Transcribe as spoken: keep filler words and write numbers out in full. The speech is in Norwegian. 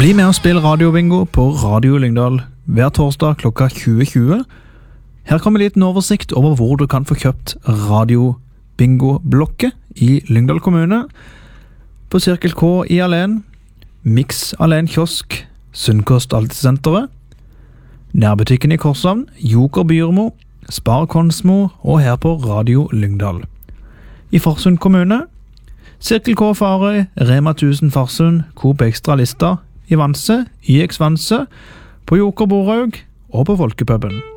Bli med og spill radiobingo på Radio Lyngdal hver torsdag klokka tjue tjue. Her kommer en liten oversikt over hvor du kan få kjøpt radiobingo-blokket i Lyngdal kommune. På Cirkel K i Alen, Mix Alen Kiosk, Sunnkost Altesenteret, nærbutikken i Korshavn, Joker Byrmo, Spar Konsmo og her på Radio Lyngdal. I Farsund kommune, Cirkel K Farøy, Rema tusen Farsund, Coop Extra Lista, i Vanse, I X Vanse, på Joker Boraug og på Folkepuben.